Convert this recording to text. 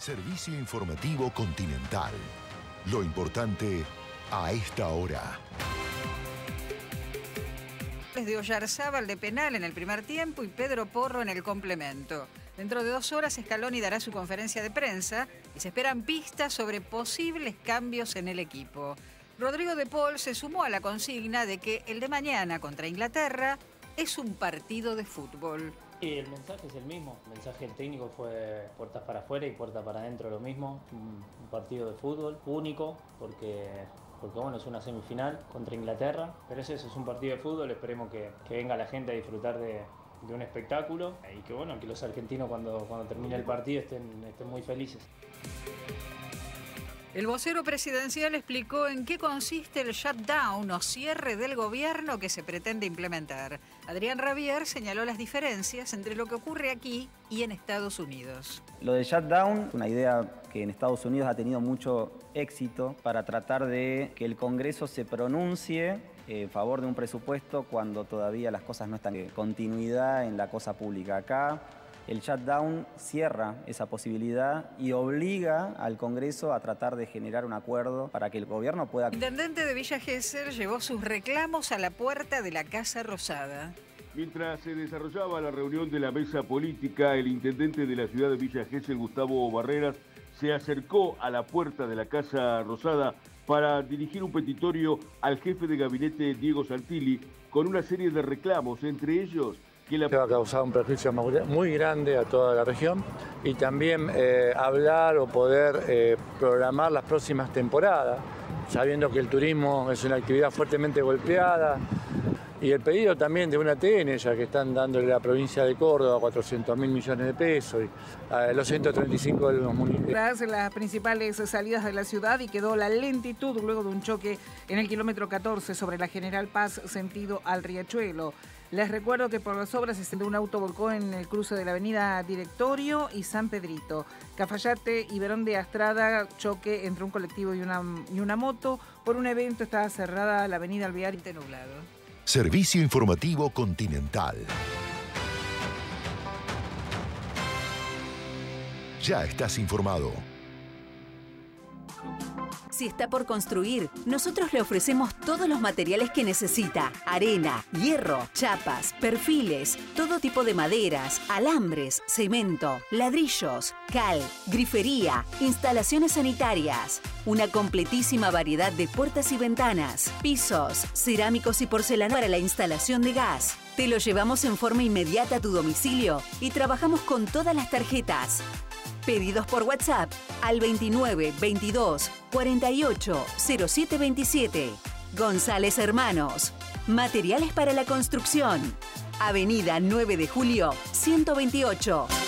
Servicio informativo Continental. Lo importante a esta hora. De Oyarzábal de penal en el primer tiempo y Pedro Porro en el complemento. Dentro de 2 horas Scaloni dará su conferencia de prensa y se esperan pistas sobre posibles cambios en el equipo. Rodrigo de Paul se sumó a la consigna de que el de mañana contra Inglaterra es un partido de fútbol. Y el mensaje es el mismo. El mensaje del técnico fue puertas para afuera y puertas para adentro lo mismo. Un partido de fútbol único porque bueno, es una semifinal contra Inglaterra. Pero eso es un partido de fútbol. Esperemos que venga la gente a disfrutar de un espectáculo y que bueno, que los argentinos cuando termine el partido estén muy felices. El vocero presidencial explicó en qué consiste el shutdown o cierre del gobierno que se pretende implementar. Adrián Rabier señaló las diferencias entre lo que ocurre aquí y en Estados Unidos. Lo del shutdown, una idea que en Estados Unidos ha tenido mucho éxito para tratar de que el Congreso se pronuncie en favor de un presupuesto cuando todavía las cosas no están en continuidad en la cosa pública. Acá el shutdown cierra esa posibilidad y obliga al Congreso a tratar de generar un acuerdo para que el gobierno pueda... El intendente de Villa Gesell llevó sus reclamos a la puerta de la Casa Rosada. Mientras se desarrollaba la reunión de la mesa política, el intendente de la ciudad de Villa Gesell, Gustavo Barreras, se acercó a la puerta de la Casa Rosada para dirigir un petitorio al jefe de gabinete, Diego Santilli, con una serie de reclamos, entre ellos que va a causar un perjuicio muy grande a toda la región y también hablar o poder programar las próximas temporadas, sabiendo que el turismo es una actividad fuertemente golpeada. Y el pedido también de una ATN, ya que están dándole a la provincia de Córdoba 400.000 millones de pesos, y los 135 de los municipios. Las principales salidas de la ciudad y quedó la lentitud luego de un choque en el kilómetro 14 sobre la General Paz, sentido al Riachuelo. Les recuerdo que por las obras un auto volcó en el cruce de la avenida Directorio y San Pedrito. Cafayate y Verón de Astrada, choque entre un colectivo y una moto. Por un evento estaba cerrada la avenida Alvear y nublado. Servicio informativo Continental. Ya estás informado. Si está por construir, nosotros le ofrecemos todos los materiales que necesita: arena, hierro, chapas, perfiles, todo tipo de maderas, alambres, cemento, ladrillos, cal, grifería, instalaciones sanitarias, una completísima variedad de puertas y ventanas, pisos, cerámicos y porcelana para la instalación de gas. Te lo llevamos en forma inmediata a tu domicilio y trabajamos con todas las tarjetas. Pedidos por WhatsApp al 29 22 48 07 27. González Hermanos. Materiales para la construcción. Avenida 9 de Julio, 128.